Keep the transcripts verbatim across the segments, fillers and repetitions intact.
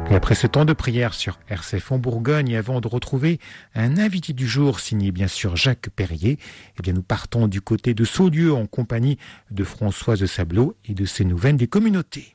Et après ce temps de prière sur R C F en Bourgogne, et avant de retrouver un invité du jour signé bien sûr Jacques Perrier, eh bien nous partons du côté de Saulieu en compagnie de Françoise Sablot et de ses nouvelles des communautés.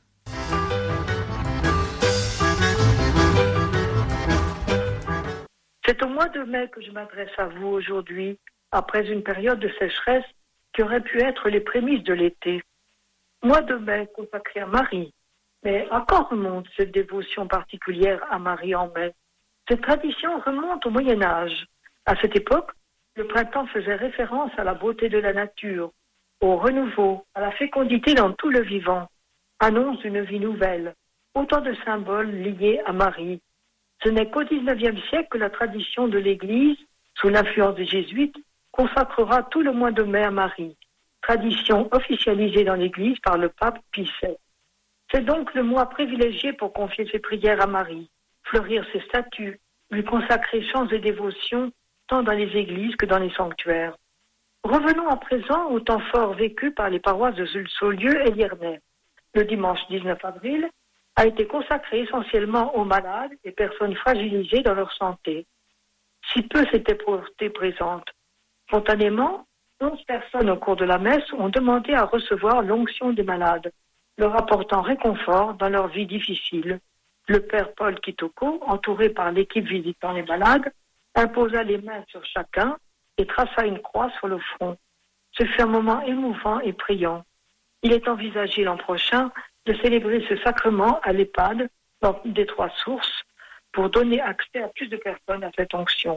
C'est au mois de mai que je m'adresse à vous aujourd'hui, après une période de sécheresse qui aurait pu être les prémices de l'été. Mois de mai consacré à Marie. Mais à quand remonte cette dévotion particulière à Marie en mai? Cette tradition remonte au Moyen-Âge. À cette époque, le printemps faisait référence à la beauté de la nature, au renouveau, à la fécondité dans tout le vivant, annonce d'une vie nouvelle, autant de symboles liés à Marie. Ce n'est qu'au dix-neuvième siècle que la tradition de l'Église, sous l'influence des jésuites, consacrera tout le mois de mai à Marie, tradition officialisée dans l'Église par le pape Pie sept. C'est donc le mois privilégié pour confier ses prières à Marie, fleurir ses statues, lui consacrer chants et dévotions, tant dans les églises que dans les sanctuaires. Revenons à présent au temps fort vécu par les paroisses de Saulieu et Liernay. Le dimanche dix-neuf avril a été consacré essentiellement aux malades et personnes fragilisées dans leur santé. Si peu s'étaient portées présentes. Spontanément, onze personnes au cours de la messe ont demandé à recevoir l'onction des malades, leur apportant réconfort dans leur vie difficile. Le père Paul Kitoko, entouré par l'équipe visitant les malades, imposa les mains sur chacun et traça une croix sur le front. Ce fut un moment émouvant et priant. Il est envisagé l'an prochain de célébrer ce sacrement à l'EHPAD, dans des trois sources, pour donner accès à plus de personnes à cette onction.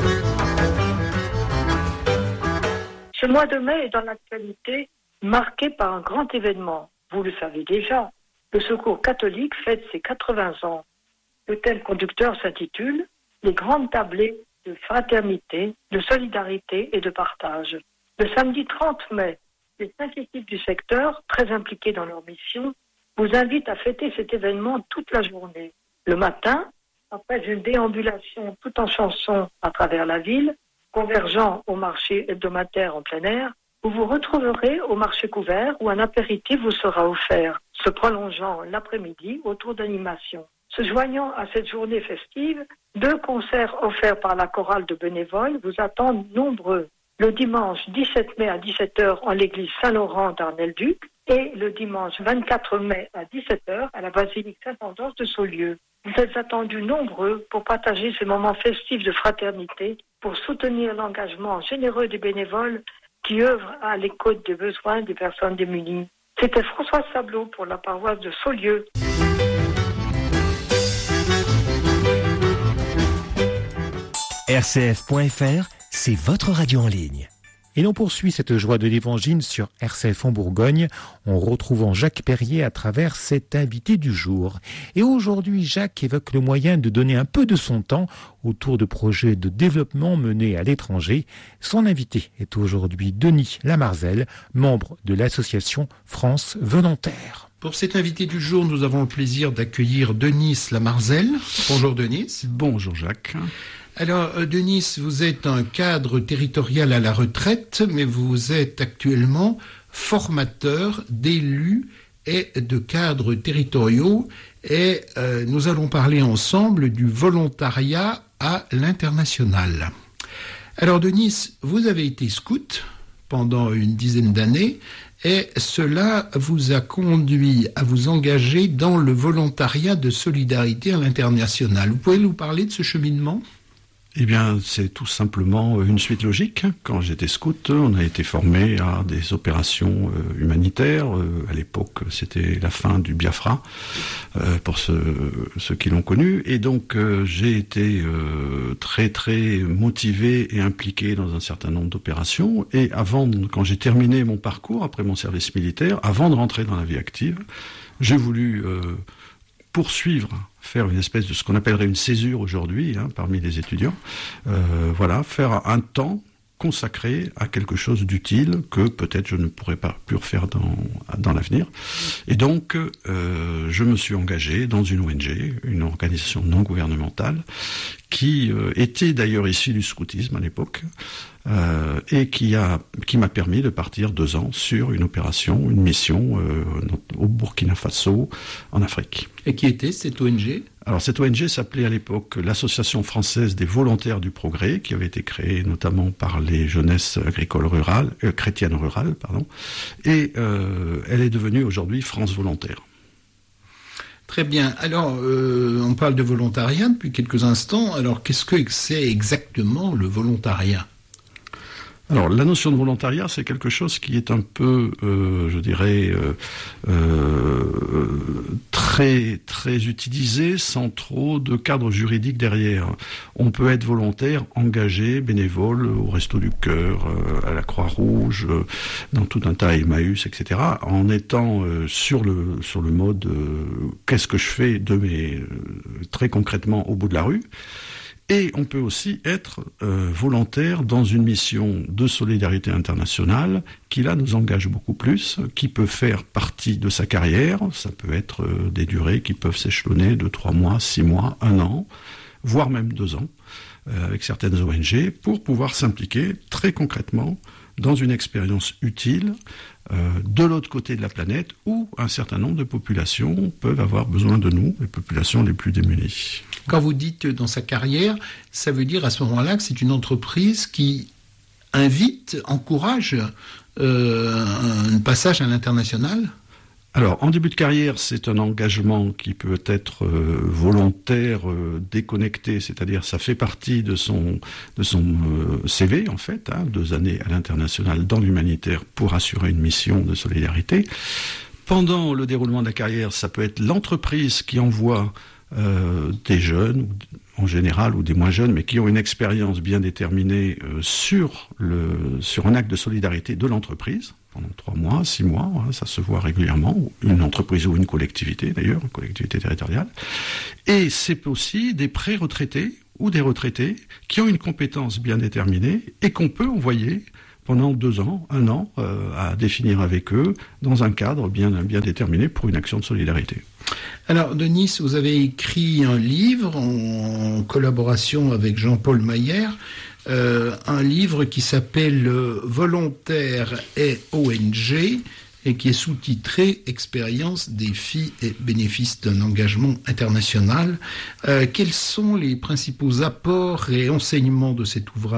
Ce mois de mai est dans l'actualité marqué par un grand événement. Vous le savez déjà, le Secours catholique fête ses quatre-vingts ans. Le thème conducteur s'intitule « Les grandes tablées de fraternité, de solidarité et de partage ». Le samedi trente mai, les cinq équipes du secteur, très impliquées dans leur mission, vous invitent à fêter cet événement toute la journée. Le matin, après une déambulation tout en chansons à travers la ville, convergeant au marché hebdomadaire en plein air, vous vous retrouverez au marché couvert où un apéritif vous sera offert, se prolongeant l'après-midi autour d'animations. Se joignant à cette journée festive, deux concerts offerts par la chorale de bénévoles vous attendent nombreux. Le dimanche dix-sept mai à dix-sept heures en l'église Saint-Laurent d'Arnel-Duc et le dimanche vingt-quatre mai à dix-sept heures à la basilique Saint-Andorre de Saulieu. Vous êtes attendus nombreux pour partager ces moments festifs de fraternité, pour soutenir l'engagement généreux des bénévoles qui œuvrent à l'écoute des besoins des personnes démunies. C'était Françoise Sablot pour la paroisse de Saulieu. R C F point F R, c'est votre radio en ligne. Et l'on poursuit cette joie de l'Évangile sur R C F en Bourgogne en retrouvant Jacques Perrier à travers cet invité du jour. Et aujourd'hui, Jacques évoque le moyen de donner un peu de son temps autour de projets de développement menés à l'étranger. Son invité est aujourd'hui Denis Lamarzel, membre de l'association France Volontaire. Pour cet invité du jour, nous avons le plaisir d'accueillir Denis Lamarzel. Bonjour Denis. Bonjour Jacques. Alors, Denis, vous êtes un cadre territorial à la retraite, mais vous êtes actuellement formateur d'élus et de cadres territoriaux. Et euh, nous allons parler ensemble du volontariat à l'international. Alors, Denis, vous avez été scout pendant une dizaine d'années et cela vous a conduit à vous engager dans le volontariat de solidarité à l'international. Vous pouvez nous parler de ce cheminement ? Eh bien, c'est tout simplement une suite logique. Quand j'étais scout, on a été formé à des opérations euh, humanitaires. Euh, à l'époque, c'était la fin du Biafra, euh, pour ceux, ceux qui l'ont connu. Et donc, euh, j'ai été euh, très, très motivé et impliqué dans un certain nombre d'opérations. Et avant, quand j'ai terminé mon parcours, après mon service militaire, avant de rentrer dans la vie active, j'ai voulu euh, poursuivre, faire une espèce de ce qu'on appellerait une césure aujourd'hui, hein, parmi les étudiants. Euh, voilà, faire un temps consacré à quelque chose d'utile que peut-être je ne pourrais pas plus refaire dans, dans l'avenir. Et donc, euh, je me suis engagé dans une O N G, une organisation non gouvernementale, qui euh, était d'ailleurs issu du scoutisme à l'époque, euh, et qui a qui m'a permis de partir deux ans sur une opération, une mission euh, au Burkina Faso, en Afrique. Et qui était cette O N G ? Alors cette O N G s'appelait à l'époque l'Association française des volontaires du progrès, qui avait été créée notamment par les jeunesses agricoles rurales, euh, chrétiennes rurales, pardon, et euh, elle est devenue aujourd'hui France Volontaire. Très bien. Alors, euh, on parle de volontariat depuis quelques instants. Alors, qu'est-ce que c'est exactement le volontariat ? Alors, la notion de volontariat, c'est quelque chose qui est un peu, euh, je dirais, euh, euh, très très utilisé, sans trop de cadre juridique derrière. On peut être volontaire, engagé, bénévole au Resto du Cœur, euh, à la Croix-Rouge, euh, dans tout un tas Emmaüs, et cetera, en étant euh, sur le sur le mode euh, qu'est-ce que je fais de mes euh, très concrètement au bout de la rue. Et on peut aussi être euh, volontaire dans une mission de solidarité internationale qui, là, nous engage beaucoup plus, qui peut faire partie de sa carrière. Ça peut être euh, des durées qui peuvent s'échelonner de trois mois, six mois, un an, voire même deux ans, euh, avec certaines O N G, pour pouvoir s'impliquer très concrètement dans une expérience utile euh, de l'autre côté de la planète, où un certain nombre de populations peuvent avoir besoin de nous, les populations les plus démunies. Quand vous dites dans sa carrière, ça veut dire à ce moment-là que c'est une entreprise qui invite, encourage euh, un passage à l'international ? Alors, en début de carrière, c'est un engagement qui peut être euh, volontaire, euh, déconnecté, c'est-à-dire ça fait partie de son, de son euh, C V, en fait, hein, deux années à l'international dans l'humanitaire pour assurer une mission de solidarité. Pendant le déroulement de la carrière, ça peut être l'entreprise qui envoie Euh, des jeunes, en général, ou des moins jeunes, mais qui ont une expérience bien déterminée euh, sur, le, sur un acte de solidarité de l'entreprise, pendant trois mois, six mois, hein, ça se voit régulièrement, une entreprise ou une collectivité d'ailleurs, une collectivité territoriale. Et c'est aussi des pré-retraités ou des retraités qui ont une compétence bien déterminée et qu'on peut envoyer pendant deux ans, un an, euh, à définir avec eux, dans un cadre bien, bien déterminé pour une action de solidarité. Alors, Denis, vous avez écrit un livre en collaboration avec Jean-Paul Mayer, euh, un livre qui s'appelle « Volontaires et O N G » et qui est sous-titré « Expérience, défis et bénéfices d'un engagement international ». Euh, quels sont les principaux apports et enseignements de cet ouvrage ?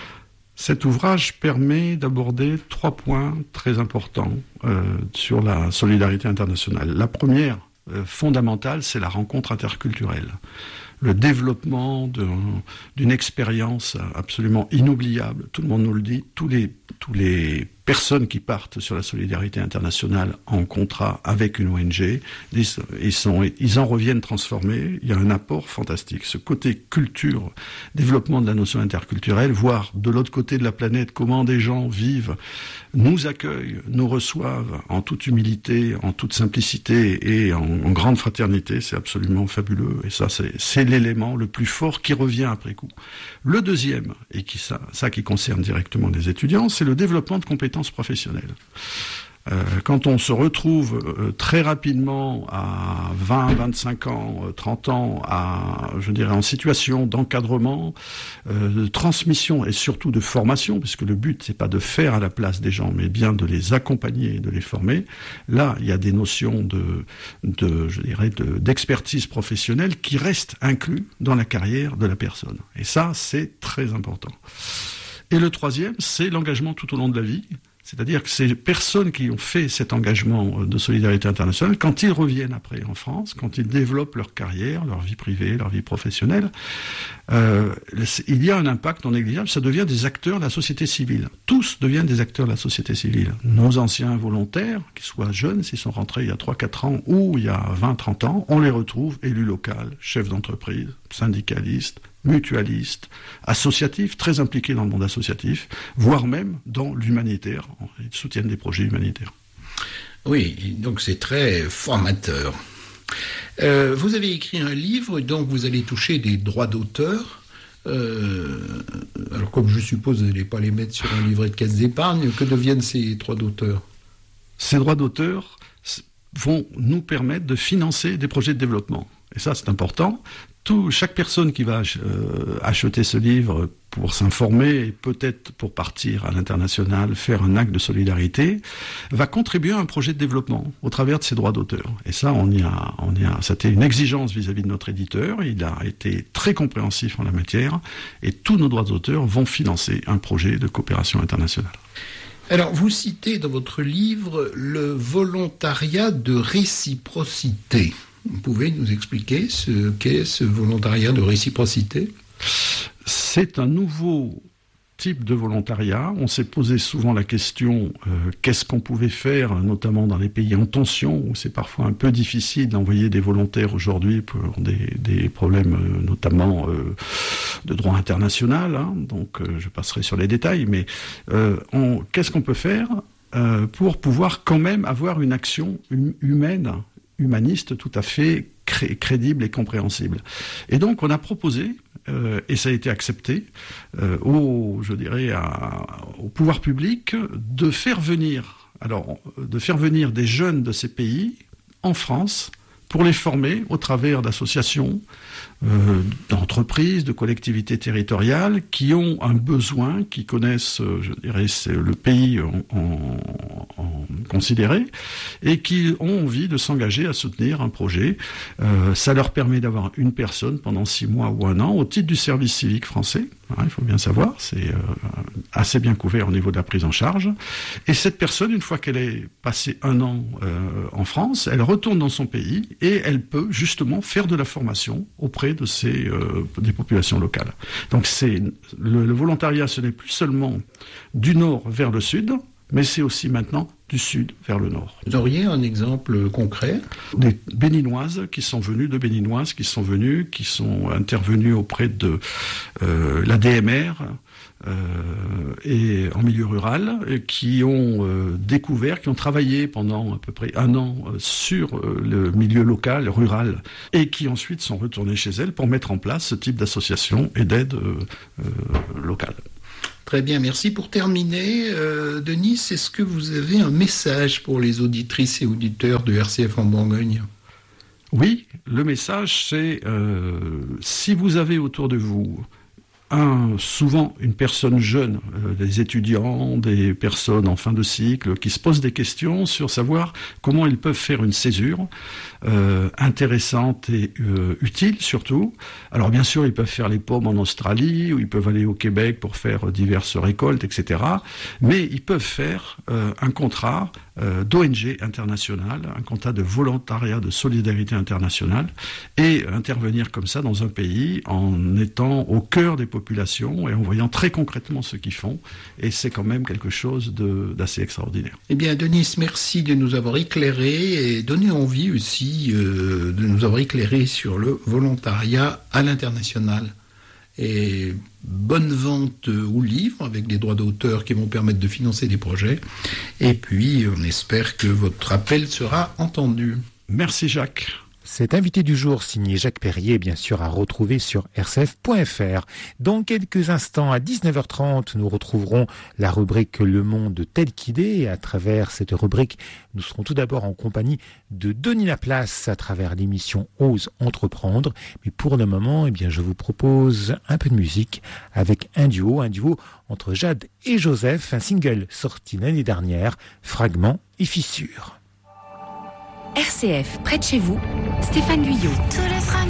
Cet ouvrage permet d'aborder trois points très importants euh, sur la solidarité internationale. La première, euh, fondamentale, c'est la rencontre interculturelle. Le développement de, d'une expérience absolument inoubliable. Tout le monde nous le dit. Tous les, tous les personnes qui partent sur la solidarité internationale en contrat avec une O N G, ils, ils, sont, ils en reviennent transformés. Il y a un apport fantastique. Ce côté culture, développement de la notion interculturelle, voir de l'autre côté de la planète comment des gens vivent, nous accueillent, nous reçoivent en toute humilité, en toute simplicité et en, en grande fraternité, c'est absolument fabuleux. Et ça, c'est, c'est l'élément le plus fort qui revient après coup. Le deuxième, et qui ça, ça qui concerne directement les étudiants, c'est le développement de compétences professionnelles. Euh, quand on se retrouve euh, très rapidement à vingt, vingt-cinq ans, euh, trente ans, à, je dirais, en situation d'encadrement, euh, de transmission et surtout de formation, puisque le but c'est pas de faire à la place des gens, mais bien de les accompagner et de les former. Là, il y a des notions de, de je dirais, de, d'expertise professionnelle qui restent inclus dans la carrière de la personne. Et ça, c'est très important. Et le troisième, c'est l'engagement tout au long de la vie. C'est-à-dire que ces personnes qui ont fait cet engagement de solidarité internationale, quand ils reviennent après en France, quand ils développent leur carrière, leur vie privée, leur vie professionnelle, euh, il y a un impact non négligeable, ça devient des acteurs de la société civile. Tous deviennent des acteurs de la société civile. Nos anciens volontaires, qu'ils soient jeunes, s'ils sont rentrés il y a trois quatre ans ou il y a vingt trente ans, on les retrouve élus locaux, chefs d'entreprise, syndicalistes, mutualistes, associatifs, très impliqués dans le monde associatif, voire même dans l'humanitaire. Ils soutiennent des projets humanitaires. Oui, donc c'est très formateur. Euh, vous avez écrit un livre, donc vous allez toucher des droits d'auteur. Euh, alors comme je suppose, vous n'allez pas les mettre sur un livret de caisse d'épargne, que deviennent ces droits d'auteur ? Ces droits d'auteur vont nous permettre de financer des projets de développement. Et ça, c'est important. tout, chaque personne qui va euh, acheter ce livre pour s'informer et peut-être pour partir à l'international, faire un acte de solidarité, va contribuer à un projet de développement au travers de ses droits d'auteur. Et ça, on y a, on y a, c'était une exigence vis-à-vis de notre éditeur. Il a été très compréhensif en la matière et tous nos droits d'auteur vont financer un projet de coopération internationale. Alors, vous citez dans votre livre le volontariat de réciprocité. Vous pouvez nous expliquer ce qu'est ce volontariat de réciprocité ? C'est un nouveau type de volontariat. On s'est posé souvent la question euh, qu'est-ce qu'on pouvait faire, notamment dans les pays en tension, où c'est parfois un peu difficile d'envoyer des volontaires aujourd'hui pour des, des problèmes euh, notamment euh, de droit international. Hein, donc euh, je passerai sur les détails, mais euh, on, qu'est-ce qu'on peut faire euh, pour pouvoir quand même avoir une action hum, humaine, humaniste tout à fait cré- crédible et compréhensible. Et donc on a proposé, euh, et ça a été accepté, euh, au, je dirais, à, au pouvoir public de faire venir, alors de faire venir des jeunes de ces pays en France pour les former au travers d'associations, euh, d'entreprises, de collectivités territoriales qui ont un besoin, qui connaissent, je dirais, c'est le pays en, en, en considéré, et qui ont envie de s'engager à soutenir un projet. Euh, ça leur permet d'avoir une personne pendant six mois ou un an au titre du service civique français. Hein, il faut bien savoir, c'est euh, assez bien couvert au niveau de la prise en charge. Et cette personne, une fois qu'elle est passée un an euh, en France, elle retourne dans son pays et elle peut justement faire de la formation auprès de ces, euh, des populations locales. Donc c'est le, le volontariat, ce n'est plus seulement du nord vers le sud, mais c'est aussi maintenant du sud vers le nord. Vous auriez un exemple concret ? Des Béninoises qui sont venues, de Béninoises qui sont venues, qui sont intervenues auprès de euh, la D M R euh, et en milieu rural, et qui ont euh, découvert, qui ont travaillé pendant à peu près un an euh, sur euh, le milieu local, rural, et qui ensuite sont retournées chez elles pour mettre en place ce type d'association et d'aide euh, euh, locale. Très bien, merci. Pour terminer, euh, Denis, est-ce que vous avez un message pour les auditrices et auditeurs de R C F en Bourgogne ? Oui, le message c'est euh, si vous avez autour de vous un, souvent une personne jeune, euh, des étudiants, des personnes en fin de cycle, qui se posent des questions sur savoir comment ils peuvent faire une césure euh, intéressante et euh, utile surtout. Alors bien sûr, ils peuvent faire les pommes en Australie, ou ils peuvent aller au Québec pour faire diverses récoltes, et cetera. Mais ils peuvent faire euh, un contrat euh, d'O N G international, un contrat de volontariat de solidarité internationale, et intervenir comme ça dans un pays en étant au cœur des populations et en voyant très concrètement ce qu'ils font. Et c'est quand même quelque chose de, d'assez extraordinaire. Eh bien, Denis, merci de nous avoir éclairé et donné envie aussi euh, de nous avoir éclairé sur le volontariat à l'international. Et bonne vente au livre avec des droits d'auteur qui vont permettre de financer des projets. Et puis, on espère que votre appel sera entendu. Merci Jacques. Cet invité du jour signé Jacques Perrier, bien sûr, à retrouver sur r c f point f r. Dans quelques instants, à dix-neuf heures trente, nous retrouverons la rubrique Le Monde tel qu'il est. Et à travers cette rubrique, nous serons tout d'abord en compagnie de Denis Laplace à travers l'émission Ose Entreprendre. Mais pour le moment, eh bien, je vous propose un peu de musique avec un duo, un duo entre Jade et Joseph, un single sorti l'année dernière, Fragments et Fissures. R C F, près de chez vous, Stéphane Guyot.